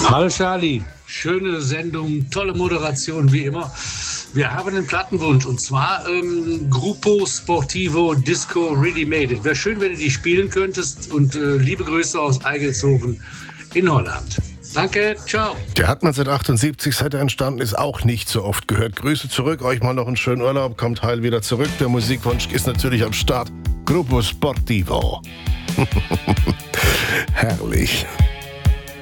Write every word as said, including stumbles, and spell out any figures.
Hallo Charlie, schöne Sendung, tolle Moderation wie immer. Wir haben einen Plattenwunsch und zwar ähm, Gruppo Sportivo Disco Ready Made It. Wäre schön, wenn du die spielen könntest und äh, liebe Grüße aus Eigelshofen in Holland. Danke, ciao. Der hat neunzehnhundertachtundsiebzig, seit er entstanden ist, auch nicht so oft gehört. Grüße zurück, euch mal noch einen schönen Urlaub, kommt heil wieder zurück. Der Musikwunsch ist natürlich am Start. Gruppo Sportivo. Herrlich.